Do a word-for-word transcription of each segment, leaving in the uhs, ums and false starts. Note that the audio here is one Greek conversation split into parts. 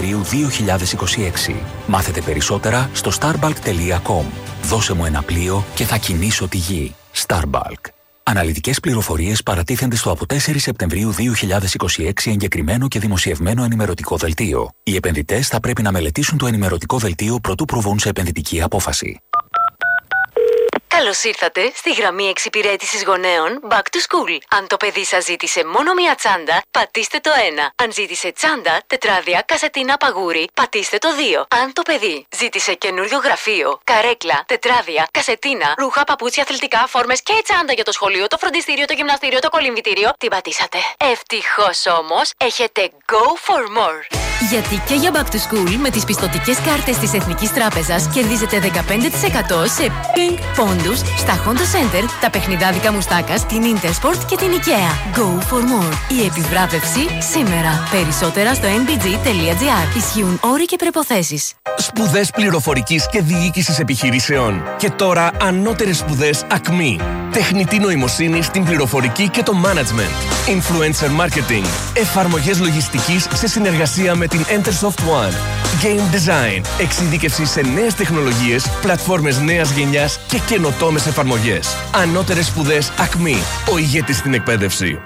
Σεπτεμβρίου δύο χιλιάδες είκοσι έξι. Μάθετε περισσότερα στο starbalk τελεία com. Δώσε μου ένα πλοίο και θα κινήσω τη γη. Starbalk. Αναλυτικές πληροφορίες παρατίθενται στο από τέσσερις Σεπτεμβρίου δύο χιλιάδες είκοσι έξι εγκεκριμένο και δημοσιευμένο ενημερωτικό δελτίο. Οι επενδυτές θα πρέπει να μελετήσουν το ενημερωτικό δελτίο προτού προβούν σε επενδυτική απόφαση. Καλώς ήρθατε στη γραμμή εξυπηρέτησης γονέων Back to School. Αν το παιδί σας ζήτησε μόνο μία τσάντα, πατήστε το ένα. Αν ζήτησε τσάντα, τετράδια, κασετίνα, παγούρι, πατήστε το δύο. Αν το παιδί ζήτησε καινούριο γραφείο, καρέκλα, τετράδια, κασετίνα, ρούχα, παπούτσια, αθλητικά, φόρμες και τσάντα για το σχολείο, το φροντιστήριο, το γυμναστήριο, το κολυμβητήριο, την πατήσατε. Ευτυχώς όμως, έχετε Go for More. Γιατί και για Back to School με τις πιστωτικές κάρτες της Εθνικής Τράπεζας κερδίζετε δεκαπέντε τοις εκατό σε Pink πόντους στα Honda Center, τα παιχνιδάδικα Μουστάκας, την Intersport και την IKEA. Go for more. Η επιβράβευση σήμερα. Περισσότερα στο εν μπι τζι τελεία τζι άρ. Ισχύουν όροι και προϋποθέσεις. Σπουδές πληροφορικής και διοίκησης επιχειρήσεων. Και τώρα ανώτερες σπουδές ΑΚΜΗ. Τεχνητή νοημοσύνη στην πληροφορική και το management. Influencer marketing. Εφαρμογές λογιστικής σε συνεργασία με την Entersoft One. Game design. Εξειδίκευση σε νέες τεχνολογίες, πλατφόρμες νέας γενιάς και καινοτόμες εφαρμογές. Ανώτερες σπουδές ΑΚΜΗ. Ο ηγέτης στην εκπαίδευση.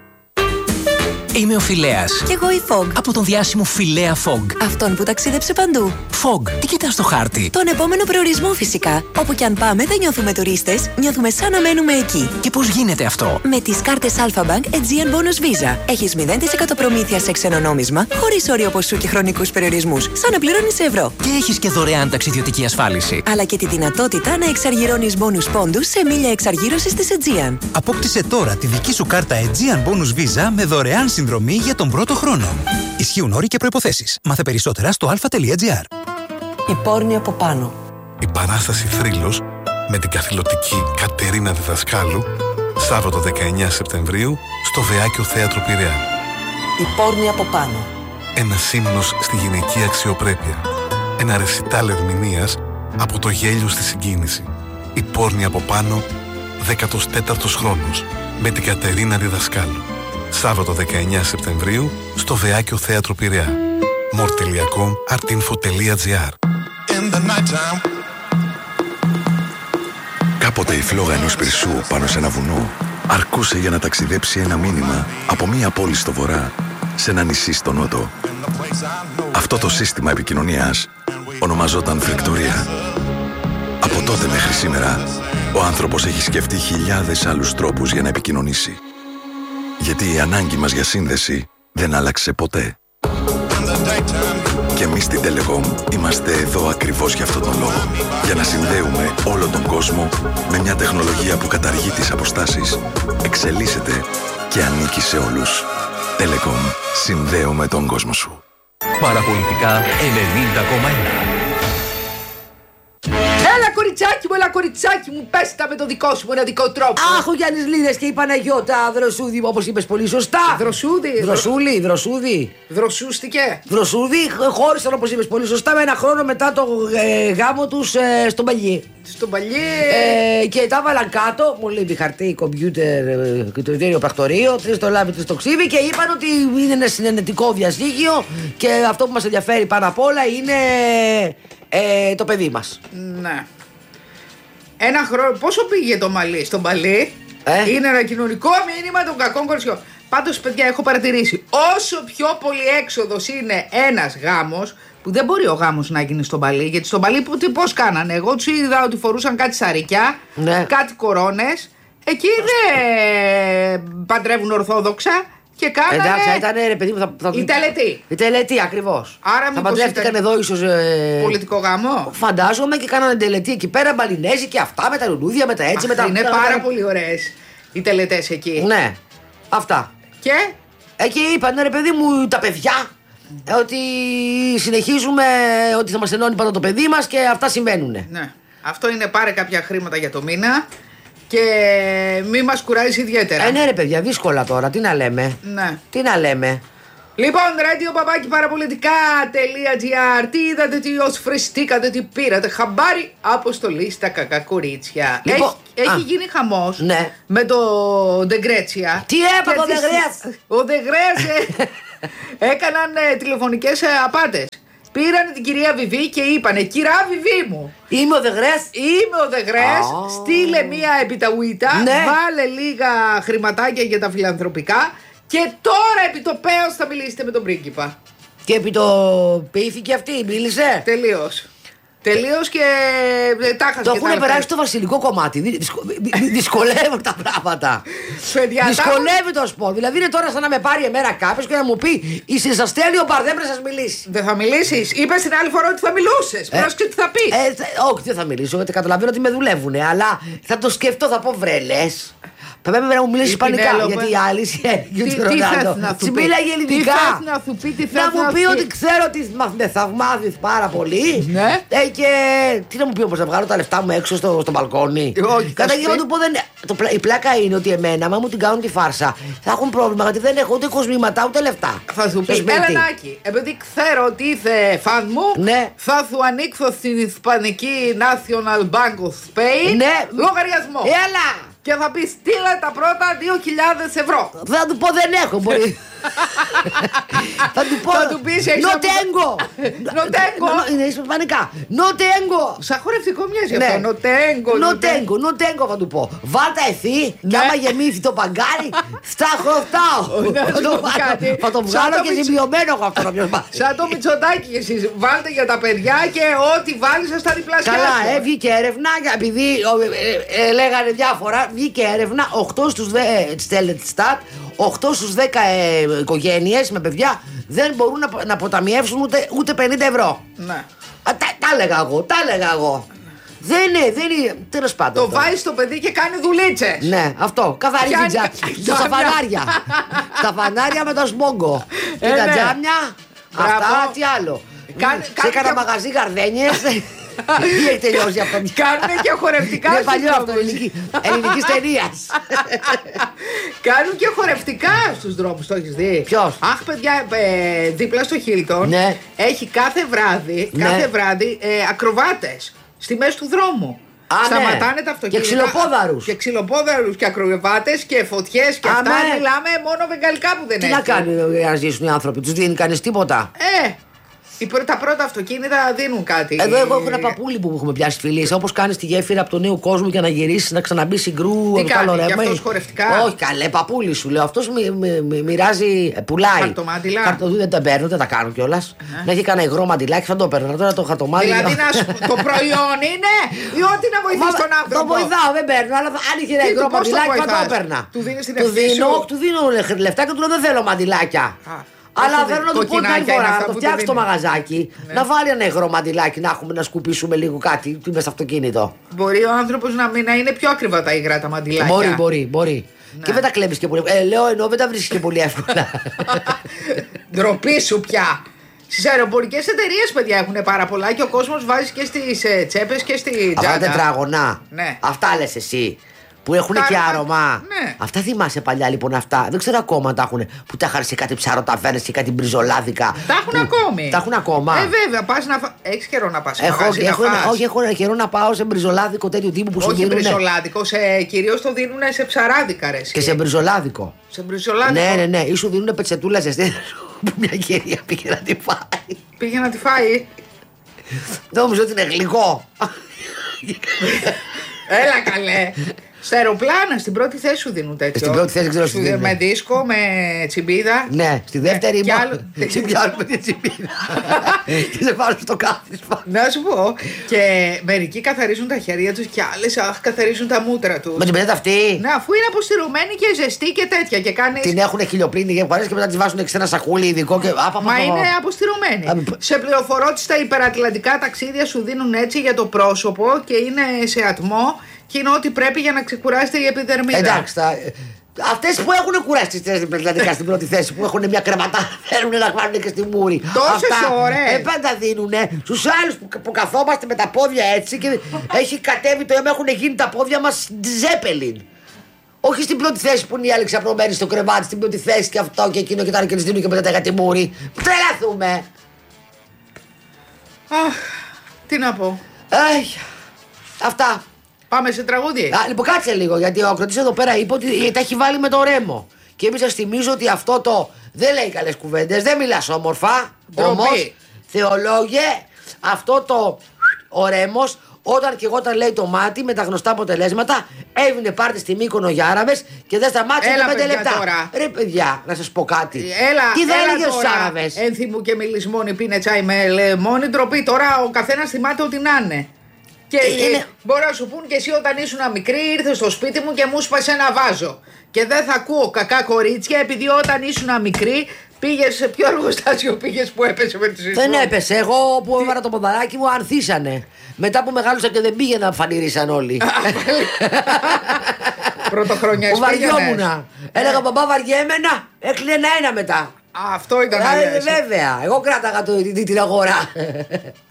Είμαι ο Φιλέας. Κι εγώ η Fog. Από τον διάσημο Φιλέα Fog. Αυτόν που ταξίδεψε παντού. Fog, τι κοιτάς στο χάρτη? Τον επόμενο προορισμό φυσικά. Όπου κι αν πάμε δεν νιώθουμε τουρίστες, νιώθουμε σαν να μένουμε εκεί. Και πώς γίνεται αυτό? Με τις κάρτες Alpha Bank Aegean Bonus Visa. Έχεις μηδέν τοις εκατό προμήθεια σε ξένο νόμισμα, χωρίς όριο ποσού και χρονικούς περιορισμούς. Σαν να πληρώνεις ευρώ. Και έχεις και δωρεάν ταξιδιωτική ασφάλιση. Αλλά και τη δυνατότητα να εξαργυρώνεις bonus πόντους σε μίλια εξαργύρωσης της Aegean. Απόκτησε τώρα τη δική σου κάρτα Aegean Bonus Visa με δωρεάν συνδρομή για τον πρώτο χρόνο. Ισχύουν όροι και προϋποθέσεις. Μάθε περισσότερα στο αλφα τελεία τζι άρ. Η πόρνη από πάνω. Η παράσταση Θρύλος με την καθηλωτική Κατερίνα Διδασκάλου Σάββατο δεκαεννέα Σεπτεμβρίου στο Βεάκιο Θέατρο Πειραιά. Η πόρνη από πάνω. Ένας ύμνος στη γυναική αξιοπρέπεια. Ένα ρεσιτάλ ερμηνείας από το γέλιο στη συγκίνηση. Η πόρνη από πάνω, δέκατος τέταρτος χρόνος με την Κατερίνα Διδασκάλου. Σάββατο δεκαεννέα Σεπτεμβρίου στο Βεάκιο Θέατρο Πειραιά. μορ τελεία κομ, artinfo τελεία τζι άρ. Κάποτε η φλόγα ενός πυρσού πάνω σε ένα βουνό αρκούσε για να ταξιδέψει ένα μήνυμα από μία πόλη στο βορρά σε ένα νησί στο νότο. Αυτό το σύστημα επικοινωνίας ονομαζόταν φλεκτορία. Από τότε μέχρι σήμερα ο άνθρωπος έχει σκεφτεί χιλιάδες άλλους τρόπους για να επικοινωνήσει. Γιατί η ανάγκη μας για σύνδεση δεν άλλαξε ποτέ. Και εμείς στην Telecom είμαστε εδώ ακριβώς για αυτόν τον λόγο. Για να συνδέουμε όλο τον κόσμο με μια τεχνολογία που καταργεί τις αποστάσεις, εξελίσσεται και ανήκει σε όλους. Telecom. Συνδέουμε τον κόσμο σου. Παραπολιτικά ενενήντα κόμμα ένα. Έλα κοριτσάκι μου, έλα κοριτσάκι μου, πες τα με το δικό σου μοναδικό τρόπο. Αχ, ο Γιάννης Λίδες και η Παναγιώτα Δροσούδη, όπως είπες πολύ σωστά. Δροσούδη. Δροσούλη, Δροσούδη. Δροσούστηκε. Δροσούδη, χώρισαν όπως είπες πολύ σωστά με ένα χρόνο μετά το ε, γάμο τους ε, στον Παλιέ. Στον Παλιέ. Ε, και τα βάλαν κάτω, μου λέει χαρτί, κομπιούτερ ε, και το ιδρύο πρακτορείο, τρεις το λάβει, τρεις το ξύβι και είπαν ότι είναι ένα συνενετικό διαζύγιο και αυτό που μας ενδιαφέρει πάνω απ' όλα είναι ε, το παιδί μας. Ναι. Ένα χρόνο. Πόσο πήγε το μαλλί στον Παλί? Ε? Είναι ένα κοινωνικό μήνυμα των κακών κοριτσιών. Πάντως, παιδιά, έχω παρατηρήσει. Όσο πιο πολύ έξοδος είναι ένας γάμος, που δεν μπορεί ο γάμος να γίνει στον Παλί, γιατί στον Παλί πώς κάνανε? Εγώ τους είδα ότι φορούσαν κάτι σαρικιά, ναι, κάτι κορώνες. Εκεί δεν παντρεύουν ορθόδοξα. Και κάνανε... Εντάξει, ήταν ρε παιδί μου. Θα, θα... Η τελετή. Η τελετή, ακριβώς. Άρα θα παντρεύτηκαν ήταν... εδώ ίσως. Ε... Πολιτικό γάμο. Φαντάζομαι και κάνανε τελετή εκεί πέρα, μπαλινέζι και αυτά με τα λουλούδια, με τα έτσι. Αχ, με τα... Είναι πάρα τα... πολύ ωραίες οι τελετές εκεί. Ναι, αυτά. Και εκεί είπαν ρε παιδί μου τα παιδιά ότι συνεχίζουμε, ότι θα μας ενώνει πάντα το παιδί μας και αυτά συμβαίνουνε. Ναι. Αυτό είναι πάρε κάποια χρήματα για το μήνα. Και μη μας κουράζει ιδιαίτερα. Ε, ναι, ρε παιδιά, δύσκολα τώρα. Τι να λέμε. Ναι. Τι να λέμε. Λοιπόν, radio παπάκι παραπολιτικά τελεία τζι άρ. Τι είδατε, τι ως φρεστήκατε, τι πήρατε. Χαμπάρι, αποστολή στα κακά κορίτσια. Λοιπόν, έχει έχει γίνει χαμός, ναι, με το Ντεγκρέτσια. Τι έπαθε ο Ντεγκρέτσια? Ο Ντεγκρέτσια έκαναν ε, τηλεφωνικές ε, απάτες. Πήραν την κυρία Βιβί και είπανε: Κυρά Βιβί μου, είμαι ο Δεγρές. Είμαι ο Δεγρές. Oh. Στείλε μία επιταγουίτα. Ναι. Βάλε λίγα χρηματάκια για τα φιλανθρωπικά. Και τώρα επιτοπέως θα μιλήσετε με τον πρίγκιπα. Και επιτοπίθηκε αυτή, μίλησε. Τελείως. Τελείως και τα χασε. Το έχουν περάσει στο βασιλικό κομμάτι. Δυσκο... Δυσκολεύουν τα πράγματα. Δυσκολεύει το σπορ. Δηλαδή είναι τώρα σαν να με πάρει εμένα κάποιος και να μου πει: Είσαι σας στέλνει ο Μπαρδέμ να σας μιλήσει. Δεν θα μιλήσεις. Είπες την άλλη φορά ότι θα μιλούσες. Ε, Πρόσεχε τι θα πεις. Ε, όχι, δεν θα μιλήσω γιατί καταλαβαίνω ότι με δουλεύουν. Αλλά θα το σκεφτώ, θα πω βρελές. Θα πρέπει να μου μιλήσει ισπανικά. Γιατί η άλλη μίλαγε ελληνικά. Να σου πει, τι να μου πει ότι ξέρω ότι με θαυμάζεις πάρα πολύ. Ναι. Ε, και τι να μου πει όμως, να βγάλω τα λεφτά μου έξω στο, στο μπαλκόνι. Όχι. Κατά να του πω, δεν... το, η πλάκα είναι ότι εμένα, άμα μου την κάνουν τη φάρσα, θα έχουν πρόβλημα γιατί δεν έχω ούτε κοσμήματα ούτε λεφτά. Θα σου πει, Ελενάκη, επειδή ξέρω ότι είσαι φαν μου, ναι. θα σου ανοίξω στην Ισπανική National Bank of Spain ναι. λογαριασμό. Έλα! Και θα πει στείλε τα πρώτα δύο χιλιάδες ευρώ. Θα του πω δεν έχω, μπορεί. Θα του πω. Θα του πεις no tengo. No tengo. Είναι ισπανικά. No tengo. Σαν χορευτικό μοιάζει αυτό. No tengo. No tengo. No tengo θα του πω. Βάλτα εθή και άμα γεμίσει το παγκάρι θα χρωστάω. Θα το βγάλω και συμπληρωμένο έχω αυτό να ποιος μάθει. Σαν το Μητσοτάκι εσείς. Βάλτε για τα παιδιά και ό,τι βάλεις θα στα διπλασιάσω. Καλά, έβγηκε έρευνα επειδή λέγανε διάφορα. Βγήκε έρευνα οκτώ στους δέκα οκτώ στους δέκα ε, οικογένειες με παιδιά δεν μπορούν να, να αποταμιεύσουν ούτε, ούτε πενήντα ευρώ. Ναι. Α, τα, τα έλεγα εγώ, τα έλεγα εγώ. Δεν είναι, δεν είναι. Τέλος πάντων. Το βάζει στο παιδί και κάνει δουλίτσες. Ναι, αυτό. Καθαρίζει τζάμια. Στα φανάρια. Στα φανάρια με το σμόγκο. Και τα τζάμια. Αυτά, τι άλλο. Σε έκανα μαγαζί γαρδένιες. Τι έχει τελειώσει αυτό. Κάνουν και χορευτικά. Είναι παλιό αυτό, ελληνική ταινία. Κάνουν και χορευτικά στους δρόμους, το έχεις δει. Ποιος? Αχ, παιδιά, ε, δίπλα στο Χίλτον ναι. έχει κάθε βράδυ, ναι. κάθε βράδυ ε, ακροβάτες στη μέση του δρόμου. Α, σταματάνε ναι. τα αυτοκίνητα. Και ξυλοπόδαρους. Και ξυλοπόδαρους και ακροβάτες και φωτιές και Α, αυτά. Ναι. Μιλάμε μόνο βεγγαλικά που δεν έχει. Τι να κάνει να ζήσουν οι άνθρωποι, τους δίνει κανείς τίποτα. Ε. Τα πρώτα αυτοκίνητα δίνουν κάτι. Εδώ εγώ έχω ένα παππούλι που έχουμε πιάσει φιλίες. Όπως κάνει τη γέφυρα από τον νέο κόσμο για να γυρίσει να ξαναμπεί συγκρού. Τι κάνει, και αυτός χορευτικά. Όχι, καλέ, παππούλι σου λέω. Αυτός μοι, μοι, μοι, μοιράζει, πουλάει. Χαρτομάτιλα. Χαρτοδού δεν τα παίρνουν, δεν τα κάνουν κιόλας. Uh-huh. Να έχει κανένα υγρό μαντιλάκι, θα το παίρνω. Τώρα το χαρτομάτιλα. Δηλαδή να σου, το προϊόν είναι ή ό,τι να βοηθήσει τον άνθρωπο. Το βοηθάω, δεν παίρνω. Αλλά αν είχε ένα υγρό μαντιλάκι θα το έπαιρνα. Του δίνει την ευθύνη. Του δίνω λεφτά και του λέω δεν θέλω μαντιλάκια. Αλλά θέλω να του πω την άλλη φορά να το φτιάξει το μαγαζάκι, ναι. να βάλει ένα υγρό μαντιλάκι να έχουμε να σκουπίσουμε λίγο κάτι μέσα στο αυτοκίνητο. Μπορεί ο άνθρωπος να, να είναι πιο ακριβά τα υγρά τα μαντιλάκια. Μπορεί, μπορεί, μπορεί. Ναι. Και δεν τα κλέβεις και πολύ. Ε, λέω ενώ δεν τα βρίσκεις και πολύ εύκολα. Ντροπή σου πια. Στις αεροπορικές εταιρείες, παιδιά, έχουν πάρα πολλά και ο κόσμος βάζει και στις ε, τσέπες και στη τζάντα. Αυτά τετράγωνα. Ναι. Αυτά λες εσύ. Που έχουν και άρωμα. Ναι. Αυτά θυμάσαι παλιά λοιπόν αυτά. Δεν ξέρω ακόμα αν τα έχουν. Που τα είχαν σε κάτι ψαροταβέρνες και κάτι μπριζολάδικα. Τα έχουν που... ακόμη. Τα έχουν ακόμα. Ε, βέβαια, πας να φας. Έχεις καιρό να πας. Έχω, έχω, έχω, όχι, έχω καιρό να πάω σε μπριζολάδικο τέτοιο τύπου που σου δίνουν. Όχι μπριζολάδικο, σε, κυρίως το δίνουν σε ψαράδικα ρε. Και σε μπριζολάδικο. Σε μπριζολάδικο. Ναι, ναι, ναι. Ή σου δίνουν πετσετούλα ζεστή. Που μια κυρία πήγε να τη φάει. Πήγε να τη φάει. Νόμιζα ότι είναι γλυκό. Έλα καλέ. Στα αεροπλάνα στην πρώτη θέση σου δίνουν τέτοιο. Στην πρώτη θέση ξέρω τι. Με δίσκο, με τσιμπίδα. Ναι, στη δεύτερη ε, μόνο. Σε πιάνουν με τη τσιμπίδα. Και σε πάρουν στο κάθισμα. Να σου πω. Και μερικοί καθαρίζουν τα χέρια τους και άλλες αχ, καθαρίζουν τα μούτρα τους. Με την πετέτα αυτή. Ναι, αφού είναι αποστηρωμένη και ζεστή και τέτοια. Και κάνεις... Την έχουν χιλιοπλήνη και φορές και μετά τη βάζουν σε ένα σακούλι ειδικό. Και... Μα είναι αποστηρωμένη. Σε πληροφορώ στα υπερατλαντικά ταξίδια σου δίνουν έτσι για το πρόσωπο και είναι σε ατμό. Και είναι ό,τι πρέπει για να ξεκουράσετε η επιδερμίδα. Εντάξει. Τα... Αυτές που έχουν κουράσει τις υπερατλαντικά στην πρώτη θέση, που έχουν μια κρεματά, θέλουν να βάλουν και στη μούρη. Τόσες ώρες. Ε, πάντα δίνουν στους άλλους που, που καθόμαστε με τα πόδια έτσι και έχει κατέβει το αίμα, έχουν γίνει τα πόδια μας ζέπελιν. Όχι στην πρώτη θέση που είναι οι άλλοι ξαπλωμένοι στο κρεβάτι, στην πρώτη θέση και αυτό και εκείνο και τα και δίνουν και μετά για τη μούρη. Τρελαθούμε. Αχ, τι να πω. Αχ, αυτά. Πάμε σε τραγούδι. Α, λοιπόν, κάτσε λίγο, γιατί ο ακροτής εδώ πέρα είπε ότι τα έχει βάλει με το ρέμο. Και εμείς σας θυμίζω ότι αυτό το Δεν λέει καλές κουβέντες, δεν μιλάς όμορφα. Όμως, θεολόγε, αυτό το ο Ρέμος, όταν και εγώ όταν λέει το μάτι με τα γνωστά αποτελέσματα, έβγαινε πάρτι στη Μύκονο για Άραβες και δεν σταμάτησε και πέντε λεπτά. Τώρα. Ρε παιδιά, να σας πω κάτι. Έλα, τι θα έλα έλεγε στους τώρα, Άραβες. ένθιμου και μιλισμόνι πίνε τσάι με λεμόνι, ντροπή. Τώρα ο καθένας θυμάται ότι να είναι. Και ε, είναι... μπορεί να σου πούν και εσύ όταν ήσουν μικρή ήρθες στο σπίτι μου και μου σπάσε ένα βάζο. Και δεν θα ακούω κακά κορίτσια επειδή όταν ήσουν μικρή πήγες σε ποιο εργοστάσιο πήγες που έπεσε με τους Δεν έπεσε. Εγώ που έβαλα το ποδαράκι μου ανθίσανε. Μετά που μεγάλωσα και δεν πήγαινα φανήρισαν όλοι. Πρωτοχρονιές. Που βαριόμουνα. Έλεγα μπαμπά βαριέμενα, έκλεινε ένα-ένα μετά. Αυτό ήταν αλήθεια. Βέβαια. Εγώ κράταγα το, την αγορά.